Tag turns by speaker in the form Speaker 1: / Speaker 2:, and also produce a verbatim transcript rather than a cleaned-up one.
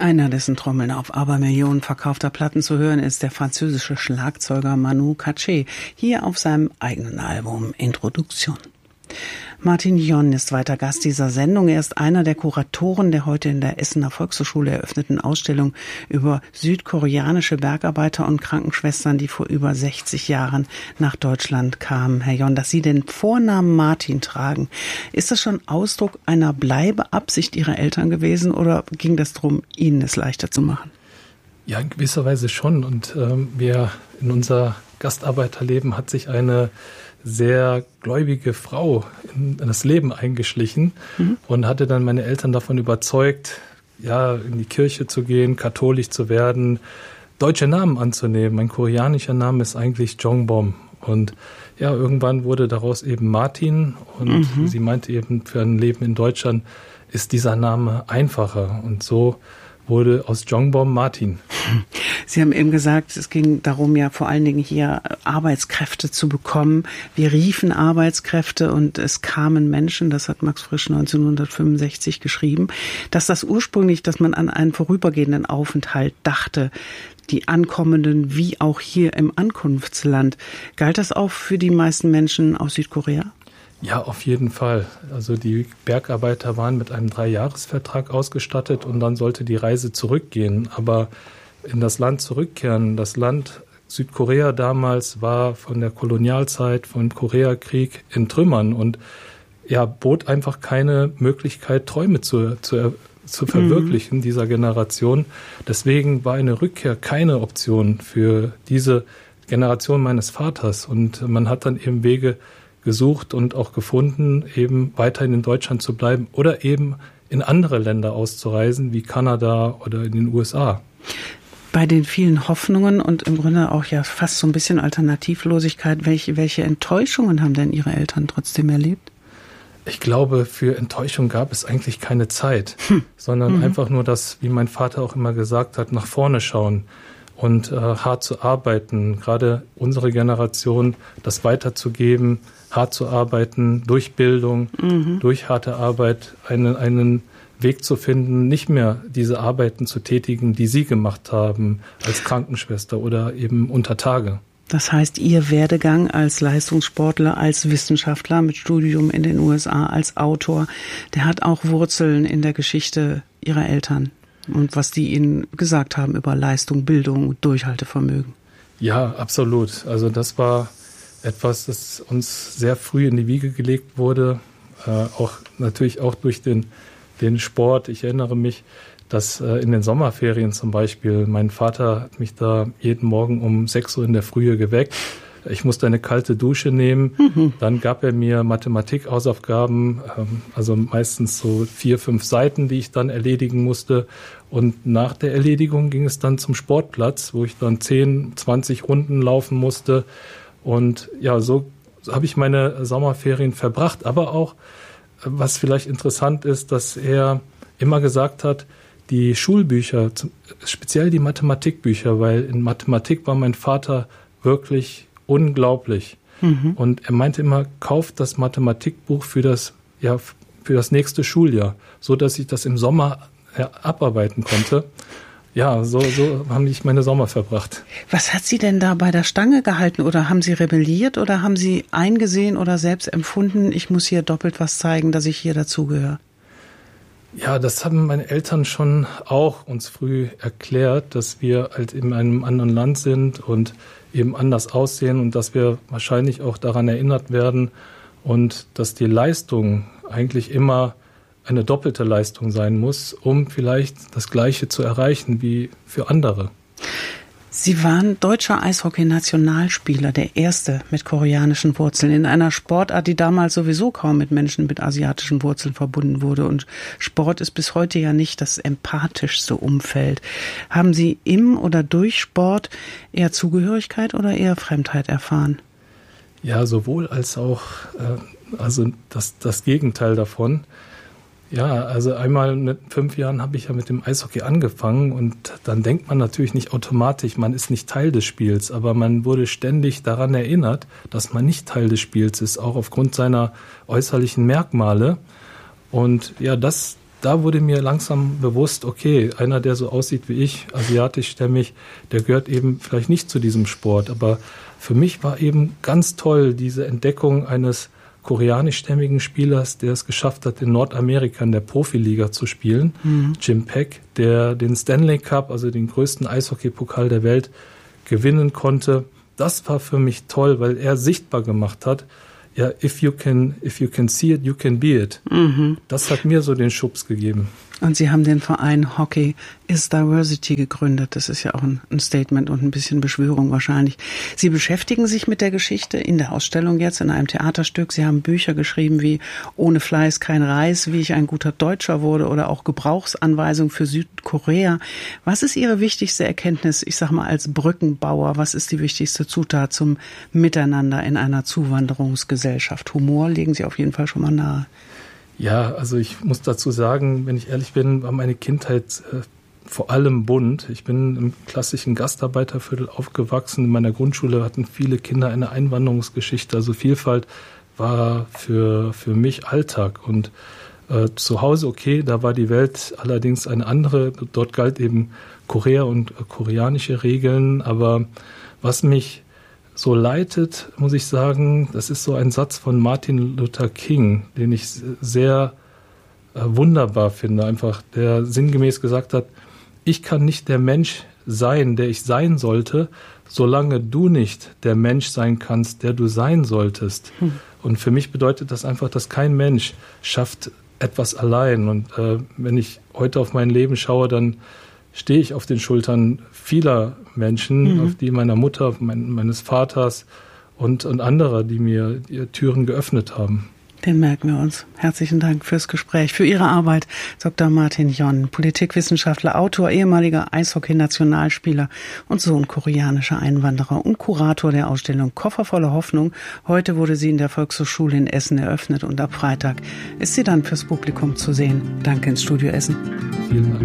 Speaker 1: Einer, dessen Trommeln auf Abermillionen verkaufter Platten zu hören ist, der französische Schlagzeuger Manu Katché, hier auf seinem eigenen Album Introduktion. Martin Jonn ist weiter Gast dieser Sendung. Er ist einer der Kuratoren der heute in der Essener Volkshochschule eröffneten Ausstellung über südkoreanische Bergarbeiter und Krankenschwestern, die vor über sechzig Jahren nach Deutschland kamen. Herr Jonn, dass Sie den Vornamen Martin tragen, ist das schon Ausdruck einer Bleibeabsicht Ihrer Eltern gewesen oder ging das darum, Ihnen es leichter zu machen?
Speaker 2: Ja, in gewisser Weise schon. Und ähm, wir in unser Gastarbeiterleben hat sich eine sehr gläubige Frau in das Leben eingeschlichen mhm. und hatte dann meine Eltern davon überzeugt, ja, in die Kirche zu gehen, katholisch zu werden, deutsche Namen anzunehmen. Mein koreanischer Name ist eigentlich Jongbom. Und ja, irgendwann wurde daraus eben Martin. Und mhm. sie meinte eben, für ein Leben in Deutschland ist dieser Name einfacher. Und so wurde aus Jongbom Martin.
Speaker 1: Sie haben eben gesagt, es ging darum, ja vor allen Dingen hier Arbeitskräfte zu bekommen. Wir riefen Arbeitskräfte und es kamen Menschen, das hat Max Frisch neunzehnhundertfünfundsechzig geschrieben, dass das ursprünglich, dass man an einen vorübergehenden Aufenthalt dachte, die Ankommenden wie auch hier im Ankunftsland. Galt das auch für die meisten Menschen aus Südkorea?
Speaker 2: Ja, auf jeden Fall. Also die Bergarbeiter waren mit einem Dreijahresvertrag ausgestattet und dann sollte die Reise zurückgehen. Aber in das Land zurückkehren, das Land Südkorea damals war von der Kolonialzeit, vom Koreakrieg in Trümmern und ja, bot einfach keine Möglichkeit, Träume zu, zu, zu verwirklichen, mhm. dieser Generation. Deswegen war eine Rückkehr keine Option für diese Generation meines Vaters. Und man hat dann eben Wege gesucht und auch gefunden, eben weiterhin in Deutschland zu bleiben oder eben in andere Länder auszureisen, wie Kanada oder in den U S A.
Speaker 1: Bei den vielen Hoffnungen und im Grunde auch ja fast so ein bisschen Alternativlosigkeit, welche, welche Enttäuschungen haben denn Ihre Eltern trotzdem erlebt?
Speaker 2: Ich glaube, für Enttäuschung gab es eigentlich keine Zeit, hm. sondern mhm. einfach nur das, wie mein Vater auch immer gesagt hat, nach vorne schauen und äh, hart zu arbeiten. Gerade unsere Generation, das weiterzugeben, hart zu arbeiten, durch Bildung, mhm. durch harte Arbeit, einen, einen Weg zu finden, nicht mehr diese Arbeiten zu tätigen, die Sie gemacht haben als Krankenschwester oder eben unter Tage.
Speaker 1: Das heißt, Ihr Werdegang als Leistungssportler, als Wissenschaftler mit Studium in den U S A, als Autor, der hat auch Wurzeln in der Geschichte Ihrer Eltern und was die Ihnen gesagt haben über Leistung, Bildung, Durchhaltevermögen.
Speaker 2: Ja, absolut. Also das war etwas, das uns sehr früh in die Wiege gelegt wurde, äh, auch natürlich auch durch den, den Sport. Ich erinnere mich, dass äh, in den Sommerferien zum Beispiel, mein Vater hat mich da jeden Morgen um sechs Uhr in der Frühe geweckt. Ich musste eine kalte Dusche nehmen. Mhm. Dann gab er mir Mathematik-Hausaufgaben, ähm, also meistens so vier, fünf Seiten, die ich dann erledigen musste. Und nach der Erledigung ging es dann zum Sportplatz, wo ich dann zehn, zwanzig Runden laufen musste. Und ja, so habe ich meine Sommerferien verbracht. Aber auch, was vielleicht interessant ist, dass er immer gesagt hat, die Schulbücher, speziell die Mathematikbücher, weil in Mathematik war mein Vater wirklich unglaublich. Mhm. Und er meinte immer, kauft das Mathematikbuch für das, ja, für das nächste Schuljahr, so dass ich das im Sommer ja, abarbeiten konnte. Ja, so, so haben ich meine Sommer verbracht.
Speaker 1: Was hat Sie denn da bei der Stange gehalten? Oder haben Sie rebelliert oder haben Sie eingesehen oder selbst empfunden, ich muss hier doppelt was zeigen, dass ich hier dazugehöre?
Speaker 2: Ja, das haben meine Eltern schon auch uns früh erklärt, dass wir halt in einem anderen Land sind und eben anders aussehen und dass wir wahrscheinlich auch daran erinnert werden und dass die Leistung eigentlich immer eine doppelte Leistung sein muss, um vielleicht das Gleiche zu erreichen wie für andere.
Speaker 1: Sie waren deutscher Eishockey-Nationalspieler, der erste mit koreanischen Wurzeln, in einer Sportart, die damals sowieso kaum mit Menschen mit asiatischen Wurzeln verbunden wurde. Und Sport ist bis heute ja nicht das empathischste Umfeld. Haben Sie im oder durch Sport eher Zugehörigkeit oder eher Fremdheit erfahren?
Speaker 2: Ja, sowohl als auch äh, also das, das Gegenteil davon. Ja, also einmal mit fünf Jahren habe ich ja mit dem Eishockey angefangen und dann denkt man natürlich nicht automatisch, man ist nicht Teil des Spiels, aber man wurde ständig daran erinnert, dass man nicht Teil des Spiels ist, auch aufgrund seiner äußerlichen Merkmale. Und ja, das da wurde mir langsam bewusst, okay, einer, der so aussieht wie ich, asiatischstämmig, der gehört eben vielleicht nicht zu diesem Sport. Aber für mich war eben ganz toll diese Entdeckung eines koreanischstämmigen Spielers, der es geschafft hat, in Nordamerika in der Profiliga zu spielen, mhm. Jim Peck, der den Stanley Cup, also den größten Eishockeypokal der Welt, gewinnen konnte. Das war für mich toll, weil er sichtbar gemacht hat, ja, if you can, if you can see it, you can be it. Mhm. Das hat mir so den Schubs gegeben.
Speaker 1: Und Sie haben den Verein Hockey is Diversity gegründet. Das ist ja auch ein, ein Statement und ein bisschen Beschwörung wahrscheinlich. Sie beschäftigen sich mit der Geschichte in der Ausstellung jetzt in einem Theaterstück. Sie haben Bücher geschrieben wie Ohne Fleiß kein Reis, wie ich ein guter Deutscher wurde oder auch Gebrauchsanweisung für Südkorea. Was ist Ihre wichtigste Erkenntnis, ich sag mal als Brückenbauer? Was ist die wichtigste Zutat zum Miteinander in einer Zuwanderungsgesellschaft? Humor legen Sie auf jeden Fall schon mal nahe.
Speaker 2: Ja, also ich muss dazu sagen, wenn ich ehrlich bin, war meine Kindheit äh, vor allem bunt. Ich bin im klassischen Gastarbeiterviertel aufgewachsen. In meiner Grundschule hatten viele Kinder eine Einwanderungsgeschichte. Also Vielfalt war für, für mich Alltag. Und äh, zu Hause, okay, da war die Welt allerdings eine andere. Dort galt eben Korea und äh, koreanische Regeln. Aber was mich so leitet, muss ich sagen, das ist so ein Satz von Martin Luther King, den ich sehr äh, wunderbar finde, einfach, der sinngemäß gesagt hat, ich kann nicht der Mensch sein, der ich sein sollte, solange du nicht der Mensch sein kannst, der du sein solltest. Hm. Und für mich bedeutet das einfach, dass kein Mensch schafft etwas allein. Und äh, wenn ich heute auf mein Leben schaue, dann stehe ich auf den Schultern vieler Menschen, mhm. auf die meiner Mutter, mein, meines Vaters und, und anderer, die mir die Türen geöffnet haben.
Speaker 1: Den merken wir uns. Herzlichen Dank fürs Gespräch, für Ihre Arbeit, Doktor Martin Yon, Politikwissenschaftler, Autor, ehemaliger Eishockey-Nationalspieler und Sohn koreanischer Einwanderer und Kurator der Ausstellung Koffer voller Hoffnung. Heute wurde sie in der Volkshochschule in Essen eröffnet und ab Freitag ist sie dann fürs Publikum zu sehen. Danke ins Studio Essen.
Speaker 2: Vielen Dank.